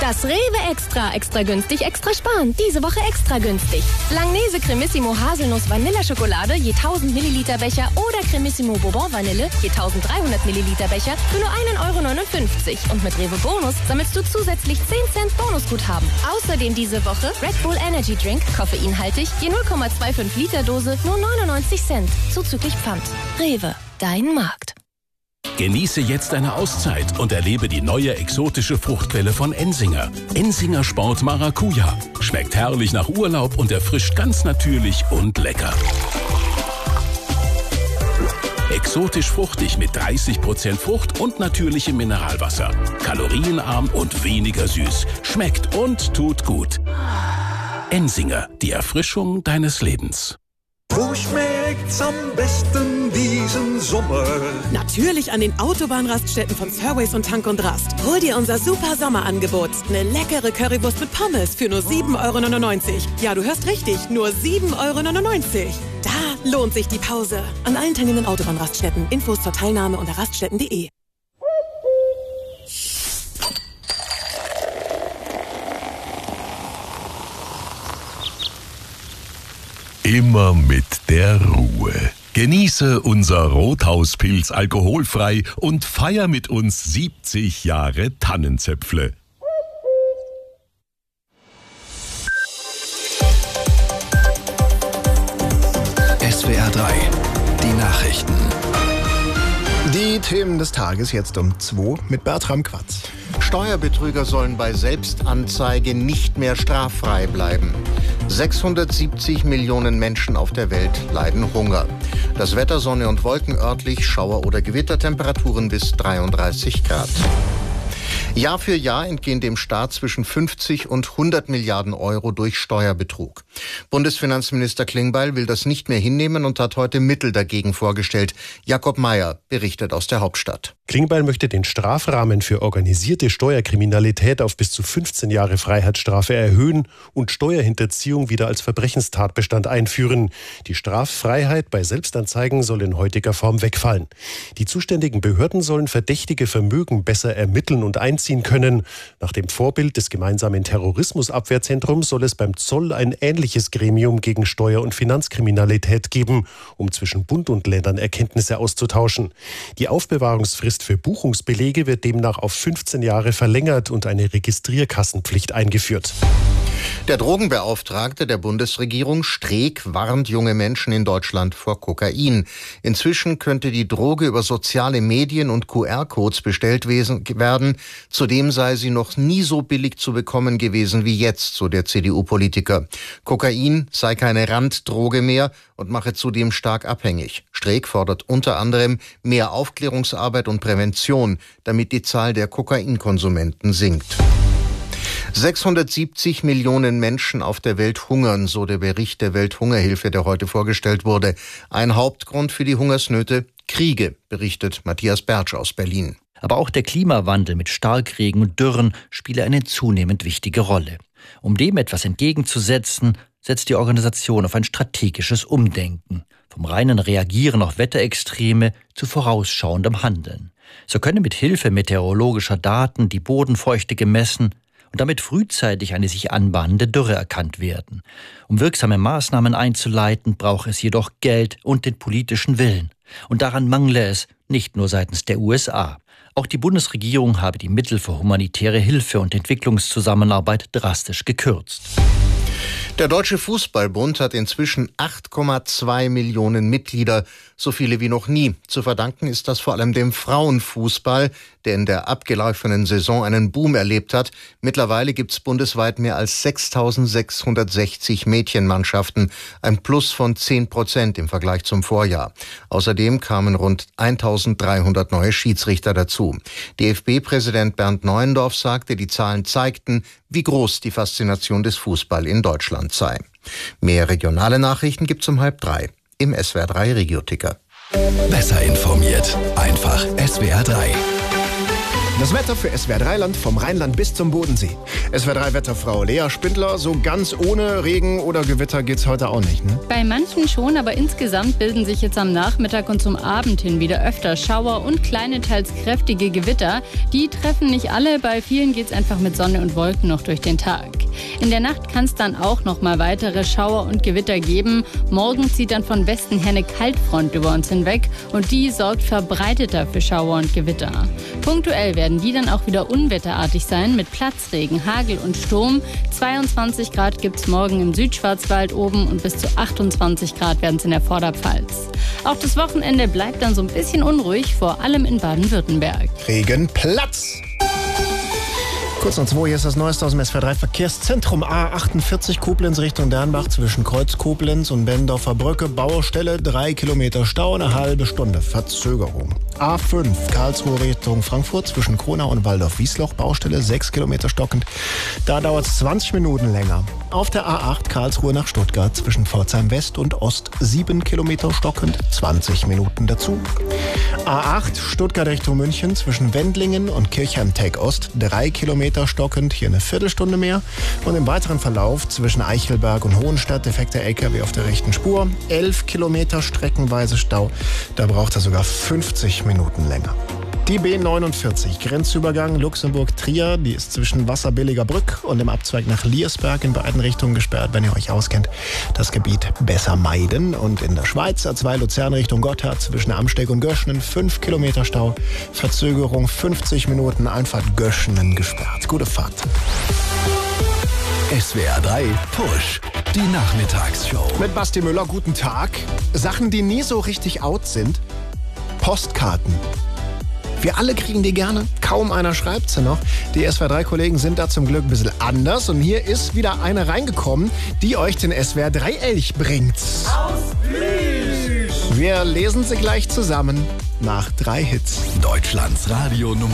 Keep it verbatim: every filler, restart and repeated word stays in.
Das Rewe Extra. Extra günstig, extra sparen. Diese Woche extra günstig. Langnese Cremissimo Haselnuss Vanilleschokolade je tausend Milliliter Becher oder Cremissimo Bourbon Vanille je dreizehnhundert Milliliter Becher für nur ein Euro neunundfünfzig. Und mit Rewe Bonus sammelst du zusätzlich zehn Cent Bonusguthaben. Außerdem diese Woche Red Bull Energy Drink, koffeinhaltig, je null Komma fünfundzwanzig Liter Dose, nur neunundneunzig Cent. Zuzüglich Pfand. Rewe, dein Markt. Genieße jetzt eine Auszeit und erlebe die neue exotische Fruchtquelle von Ensinger. Ensinger Sport Maracuja. Schmeckt herrlich nach Urlaub und erfrischt ganz natürlich und lecker. Exotisch fruchtig mit dreißig Prozent Frucht und natürlichem Mineralwasser. Kalorienarm und weniger süß. Schmeckt und tut gut. Ensinger, die Erfrischung deines Lebens. Wo schmeckt's am besten diesen Sommer? Natürlich an den Autobahnraststätten von Surways und Tank und Rast. Hol dir unser super Sommerangebot. Eine leckere Currywurst mit Pommes für nur sieben Euro neunundneunzig. Ja, du hörst richtig, nur sieben Euro neunundneunzig. Da lohnt sich die Pause. An allen teilnehmenden Autobahnraststätten. Infos zur Teilnahme unter raststätten punkt de. Immer mit der Ruhe. Genieße unser Rothauspilz alkoholfrei und feier mit uns siebzig Jahre Tannenzäpfle. S W R drei, die Nachrichten. Die Themen des Tages jetzt um zwei mit Bertram Quatz. Steuerbetrüger sollen bei Selbstanzeige nicht mehr straffrei bleiben. sechshundertsiebzig Millionen Menschen auf der Welt leiden Hunger. Das Wetter, Sonne und Wolken, örtlich Schauer- oder Gewittertemperaturen bis dreiunddreißig Grad. Jahr für Jahr entgehen dem Staat zwischen fünfzig und hundert Milliarden Euro durch Steuerbetrug. Bundesfinanzminister Klingbeil will das nicht mehr hinnehmen und hat heute Mittel dagegen vorgestellt. Jakob Mayer berichtet aus der Hauptstadt. Klingbeil möchte den Strafrahmen für organisierte Steuerkriminalität auf bis zu fünfzehn Jahre Freiheitsstrafe erhöhen und Steuerhinterziehung wieder als Verbrechenstatbestand einführen. Die Straffreiheit bei Selbstanzeigen soll in heutiger Form wegfallen. Die zuständigen Behörden sollen verdächtige Vermögen besser ermitteln und einziehen können. Nach dem Vorbild des gemeinsamen Terrorismusabwehrzentrums soll es beim Zoll ein ähnliches Gremium gegen Steuer- und Finanzkriminalität geben, um zwischen Bund und Ländern Erkenntnisse auszutauschen. Die Aufbewahrungsfrist für Buchungsbelege wird demnach auf fünfzehn Jahre verlängert und eine Registrierkassenpflicht eingeführt. Der Drogenbeauftragte der Bundesregierung Streeck warnt junge Menschen in Deutschland vor Kokain. Inzwischen könnte die Droge über soziale Medien und Q R-Codes bestellt werden. Zudem sei sie noch nie so billig zu bekommen gewesen wie jetzt, so der C D U-Politiker. Kokain sei keine Randdroge mehr und mache zudem stark abhängig. Streeck fordert unter anderem mehr Aufklärungsarbeit und Prävention, damit die Zahl der Kokainkonsumenten sinkt. sechshundertsiebzig Millionen Menschen auf der Welt hungern, so der Bericht der Welthungerhilfe, der heute vorgestellt wurde. Ein Hauptgrund für die Hungersnöte: Kriege, berichtet Matthias Bertsch aus Berlin. Aber auch der Klimawandel mit Starkregen und Dürren spiele eine zunehmend wichtige Rolle. Um dem etwas entgegenzusetzen, setzt die Organisation auf ein strategisches Umdenken. Vom reinen Reagieren auf Wetterextreme zu vorausschauendem Handeln. So könne mit Hilfe meteorologischer Daten die Bodenfeuchte gemessen und damit frühzeitig eine sich anbahnende Dürre erkannt werden. Um wirksame Maßnahmen einzuleiten, braucht es jedoch Geld und den politischen Willen. Und daran mangle es nicht nur seitens der U S A. Auch die Bundesregierung habe die Mittel für humanitäre Hilfe und Entwicklungszusammenarbeit drastisch gekürzt. Der Deutsche Fußballbund hat inzwischen acht Komma zwei Millionen Mitglieder, so viele wie noch nie. Zu verdanken ist das vor allem dem Frauenfußball, der in der abgelaufenen Saison einen Boom erlebt hat. Mittlerweile gibt es bundesweit mehr als sechstausendsechshundertsechzig Mädchenmannschaften, ein Plus von zehn Prozent im Vergleich zum Vorjahr. Außerdem kamen rund eintausenddreihundert neue Schiedsrichter dazu. D F B-Präsident Bernd Neuendorf sagte, die Zahlen zeigten, wie groß die Faszination des Fußball in Deutschland sei. Mehr regionale Nachrichten gibt's um halb drei im S W R drei Regioticker. Besser informiert, einfach S W R drei. Das Wetter für S W R drei Land vom Rheinland bis zum Bodensee. S W R drei Wetterfrau Lea Spindler, so ganz ohne Regen oder Gewitter geht's heute auch nicht, ne? Bei manchen schon, aber insgesamt bilden sich jetzt am Nachmittag und zum Abend hin wieder öfter Schauer und kleine, teils kräftige Gewitter. Die treffen nicht alle, bei vielen geht's einfach mit Sonne und Wolken noch durch den Tag. In der Nacht kann es dann auch noch mal weitere Schauer und Gewitter geben. Morgen zieht dann von Westen her eine Kaltfront über uns hinweg und die sorgt verbreiteter für Schauer und Gewitter. Punktuell werden die dann auch wieder unwetterartig sein mit Platzregen, Hagel und Sturm. zweiundzwanzig Grad gibt es morgen im Südschwarzwald oben und bis zu achtundzwanzig Grad werden es in der Vorderpfalz. Auch das Wochenende bleibt dann so ein bisschen unruhig, vor allem in Baden-Württemberg. Regenplatz! Kurz nach zwei, hier ist das Neueste aus dem S W R drei Verkehrszentrum. A achtundvierzig Koblenz Richtung Dernbach zwischen Kreuz Koblenz und Bendorfer Brücke. Baustelle, drei Kilometer Stau, eine halbe Stunde Verzögerung. A fünf Karlsruhe Richtung Frankfurt zwischen Kronau und Waldorf-Wiesloch. Baustelle, sechs Kilometer stockend. Da dauert es zwanzig Minuten länger. Auf der A acht Karlsruhe nach Stuttgart zwischen Pforzheim West und Ost, sieben Kilometer stockend, zwanzig Minuten dazu. A acht Stuttgart Richtung München zwischen Wendlingen und Kirchheim-Tech Ost, drei Kilometer stockend, hier eine Viertelstunde mehr. Und im weiteren Verlauf zwischen Eichelberg und Hohenstadt defekter L K W auf der rechten Spur, elf Kilometer streckenweise Stau, da braucht er sogar fünfzig Minuten länger. Die B neunundvierzig, Grenzübergang Luxemburg-Trier, die ist zwischen Wasserbilliger Brück und dem Abzweig nach Liersberg in beiden Richtungen gesperrt. Wenn ihr euch auskennt, das Gebiet besser meiden. Und in der Schweiz A zwei Luzern Richtung Gotthard zwischen Amsteg und Göschenen, fünf Kilometer Stau, Verzögerung fünfzig Minuten, Einfahrt Göschenen gesperrt. Gute Fahrt. S W R drei Push, die Nachmittagsshow. Mit Basti Müller, guten Tag. Sachen, die nie so richtig out sind. Postkarten. Wir alle kriegen die gerne, kaum einer schreibt sie noch. Die S W R drei Kollegen sind da zum Glück ein bisschen anders. Und hier ist wieder eine reingekommen, die euch den S W R drei Elch bringt. Aus Plüsch! Wir lesen sie gleich zusammen nach drei Hits. Deutschlands Radio Nummer